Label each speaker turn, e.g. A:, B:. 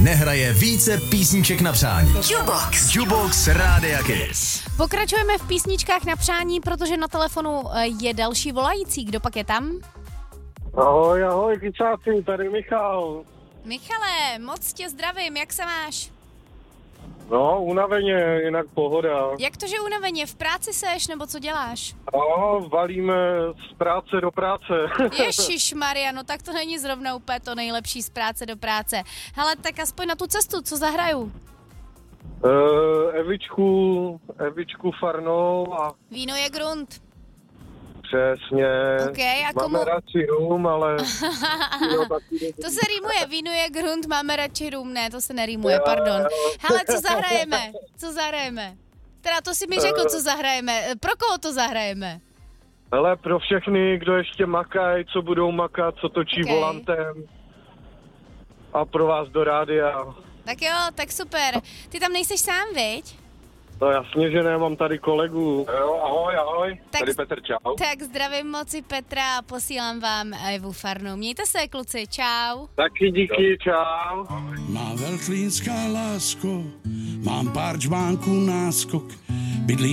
A: nehraje více písniček na přání. Jukebox Rádia Kiss.
B: Pokračujeme v písničkách na přání, protože na telefonu je další volající. Kdo pak je tam?
C: Ahoj, kysáci, tady Michal.
B: Michale, moc tě zdravím, jak se máš?
C: No, unaveně, jinak pohoda.
B: Jak to, že unaveně? V práci seš, nebo co děláš?
C: No, valíme z práce do práce.
B: Ježišmarja, no tak to není zrovna úplně to nejlepší z práce do práce. Hele, tak aspoň na tu cestu, co zahraju?
C: Evičku farnou a...
B: Víno je grunt.
C: Přesně.
B: Okay, a komu...
C: Máme radši rum, ale...
B: To se rýmuje, víno je grunt, máme radši rum, ne, to se nerýmuje, pardon. Hele, co zahrajeme? Teda to si mi řekl, co zahrajeme. Pro koho to zahrajeme?
C: Hele, pro všechny, kdo ještě makají, co budou makat, co točí volantem. A pro vás do rádia.
B: Tak jo, tak super. Ty tam nejseš sám, viď?
C: No jasně, že ne, mám tady kolegu. Jo, ahoj.
B: Tak,
C: tady Petr, čau.
B: Tak zdravím moc Petra a posílám vám Evu farnou. Mějte se, kluci, čau.
C: Taky díky, čau.
D: Má velklínská lásko, mám pár čbánků náskok, bydlí